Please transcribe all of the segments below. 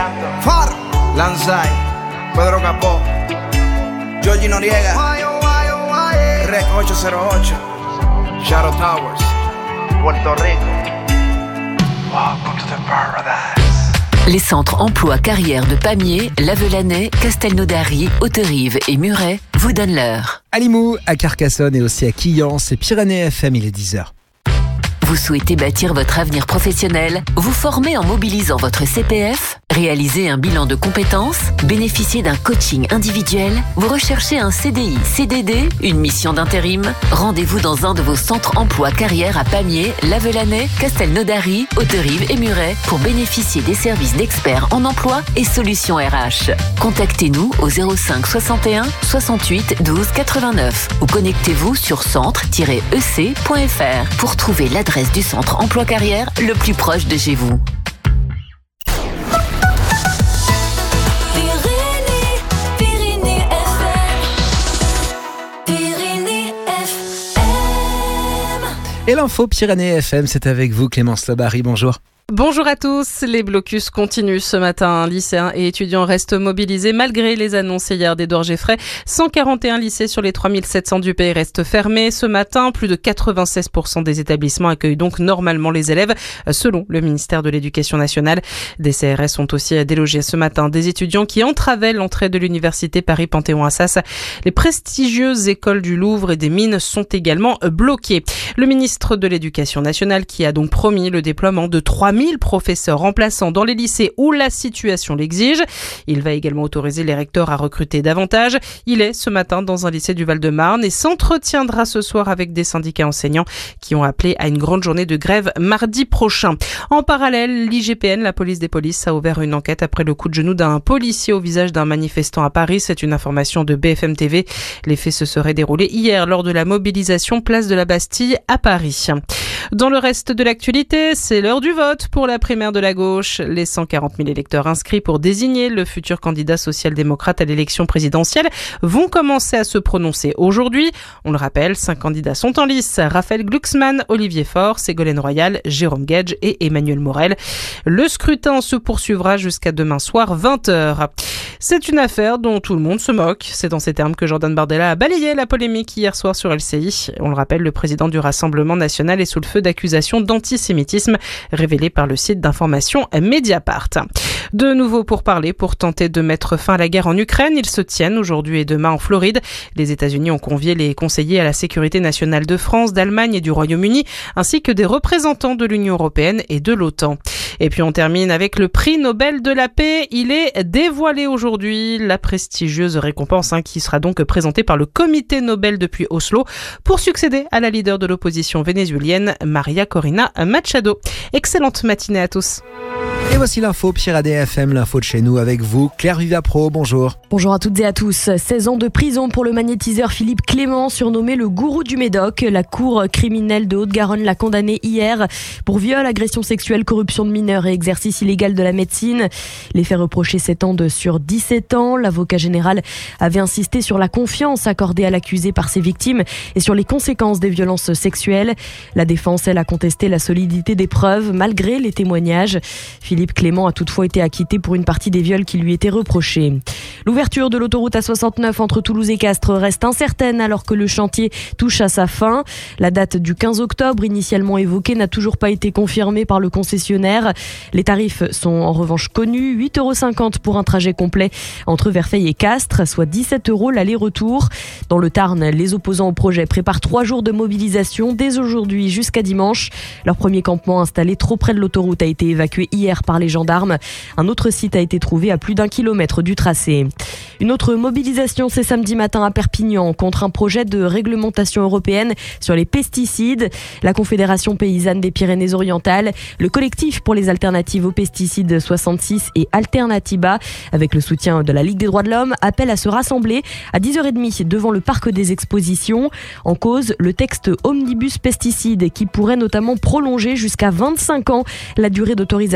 Far, Lanzai, Pedro Capó, Georgie Noriega, Rec 808, Shadow Towers, Puerto Rico. Welcome to the paradise. Les centres emploi carrière de Pamiers, Lavelanet, Castelnaudary, Haute-Rive et Muret vous donnent l'heure. À Limoux, à Carcassonne et aussi à Quillan, c'est Pyrénées FM, il est 10h. Vous souhaitez bâtir votre avenir professionnel, vous former en mobilisant votre CPF, réaliser un bilan de compétences, bénéficier d'un coaching individuel, vous recherchez un CDI, CDD, une mission d'intérim? Rendez-vous dans un de vos centres emploi carrière à Pamiers, Lavelanet, Castelnaudary, Haute-Rive et Muret pour bénéficier des services d'experts en emploi et solutions RH. Contactez-nous au 05 61 68 12 89 ou connectez-vous sur centre-ec.fr pour trouver l'adresse du centre emploi carrière le plus proche de chez vous. Et l'info Pyrénées FM, c'est avec vous Clémence Labary, bonjour. Bonjour à tous, les blocus continuent ce matin. Lycéens et étudiants restent mobilisés malgré les annonces hier d'Édouard Geffray. 141 lycées sur les 3700 du pays restent fermés. Ce matin, plus de 96% des établissements accueillent donc normalement les élèves, selon le ministère de l'Éducation nationale. Des CRS ont aussi délogé ce matin des étudiants qui entravaient l'entrée de l'université Paris-Panthéon-Assas. Les prestigieuses écoles du Louvre et des Mines sont également bloquées. Le ministre de l'Éducation nationale qui a donc promis le déploiement de 3000 professeurs remplaçants dans les lycées où la situation l'exige. Il va également autoriser les recteurs à recruter davantage. Il est ce matin dans un lycée du Val-de-Marne et s'entretiendra ce soir avec des syndicats enseignants qui ont appelé à une grande journée de grève mardi prochain. En parallèle, l'IGPN, la police des polices, a ouvert une enquête après le coup de genou d'un policier au visage d'un manifestant à Paris. C'est une information de BFM TV. Les faits se seraient déroulés hier lors de la mobilisation place de la Bastille à Paris. Dans le reste de l'actualité, c'est l'heure du vote pour la primaire de la gauche. Les 140 000 électeurs inscrits pour désigner le futur candidat social-démocrate à l'élection présidentielle vont commencer à se prononcer aujourd'hui. On le rappelle, 5 candidats sont en lice. Raphaël Glucksmann, Olivier Faure, Ségolène Royal, Jérôme Guedj et Emmanuel Morel. Le scrutin se poursuivra jusqu'à demain soir 20h. C'est une affaire dont tout le monde se moque. C'est dans ces termes que Jordan Bardella a balayé la polémique hier soir sur LCI. On le rappelle, le président du Rassemblement national est sous le feu d'accusations d'antisémitisme révélées par le site d'information Mediapart. De nouveau pourparlers pour tenter de mettre fin à la guerre en Ukraine. Ils se tiennent aujourd'hui et demain en Floride. Les États-Unis ont convié les conseillers à la sécurité nationale de France, d'Allemagne et du Royaume-Uni, ainsi que des représentants de l'Union européenne et de l'OTAN. Et puis on termine avec le prix Nobel de la paix. Il est dévoilé aujourd'hui, la prestigieuse récompense qui sera donc présentée par le comité Nobel depuis Oslo pour succéder à la leader de l'opposition vénézuélienne, Maria Corina Machado. Excellente matinée à tous. Et voici l'info Pyrénées FM, l'info de chez nous avec vous, Claire Vivapro, bonjour. Bonjour à toutes et à tous. 16 ans de prison pour le magnétiseur Philippe Clément, surnommé le gourou du Médoc. La cour criminelle de Haute-Garonne l'a condamné hier pour viol, agression sexuelle, corruption de mineurs et exercice illégal de la médecine. Les faits reprochés s'étendent sur 17 ans. L'avocat général avait insisté sur la confiance accordée à l'accusé par ses victimes et sur les conséquences des violences sexuelles. La défense, elle, a contesté la solidité des preuves malgré les témoignages. Philippe Clément a toutefois été acquitté pour une partie des viols qui lui étaient reprochés. L'ouverture de l'autoroute A69 entre Toulouse et Castres reste incertaine alors que le chantier touche à sa fin. La date du 15 octobre initialement évoquée n'a toujours pas été confirmée par le concessionnaire. Les tarifs sont en revanche connus, 8,50 € pour un trajet complet entre Verfeil et Castres, soit 17 € l'aller-retour. Dans le Tarn, les opposants au projet préparent 3 jours de mobilisation dès aujourd'hui jusqu'à dimanche. Leur premier campement installé trop près de l'autoroute a été évacué hier par les gendarmes. Un autre site a été trouvé à plus d'1 kilomètre du tracé. Une autre mobilisation, c'est samedi matin à Perpignan contre un projet de réglementation européenne sur les pesticides. La Confédération paysanne des Pyrénées-Orientales, le collectif pour les alternatives aux pesticides 66 et Alternatiba, avec le soutien de la Ligue des droits de l'homme, appellent à se rassembler à 10h30 devant le parc des expositions. En cause, le texte Omnibus pesticides qui pourrait notamment prolonger jusqu'à 25 ans la durée d'autorisation de certains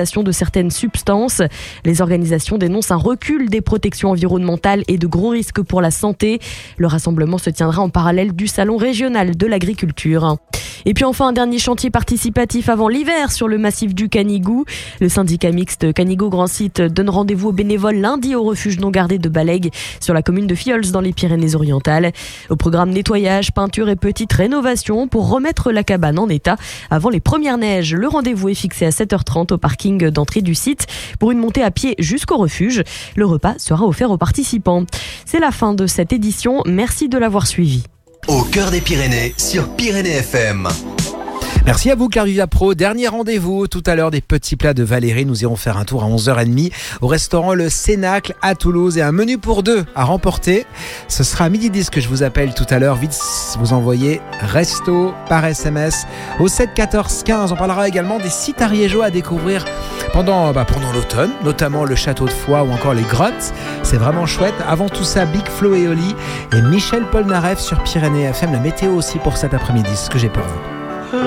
certaines substances. Les organisations dénoncent un recul des protections environnementales et de gros risques pour la santé. Le rassemblement se tiendra en parallèle du salon régional de l'agriculture. Et puis enfin, un dernier chantier participatif avant l'hiver sur le massif du Canigou. Le syndicat mixte Canigou Grand Site donne rendez-vous aux bénévoles lundi au refuge non gardé de Balègue sur la commune de Fiols dans les Pyrénées-Orientales. Au programme nettoyage, peinture et petite rénovation pour remettre la cabane en état avant les premières neiges. Le rendez-vous est fixé à 7h30 au parking d'entrée du site pour une montée à pied jusqu'au refuge. Le repas sera offert aux participants. C'est la fin de cette édition. Merci de l'avoir suivi. Au cœur des Pyrénées sur Pyrénées FM. Merci à vous Claire Vivia Pro. Dernier rendez-vous tout à l'heure des petits plats de Valérie. Nous irons faire un tour à 11h30 au restaurant Le Cénacle à Toulouse et un menu pour deux à remporter. Ce sera à 12h10 que je vous appelle tout à l'heure. Vite vous envoyez resto par SMS au 7 14 15. On parlera également des sites ariégeois à découvrir pendant l'automne, notamment le château de Foix ou encore les grottes. C'est vraiment chouette. Avant tout ça, Big Flo et Oli et Michel Polnareff sur Pyrénées FM. La météo aussi pour cet après-midi, ce que j'ai pour vous.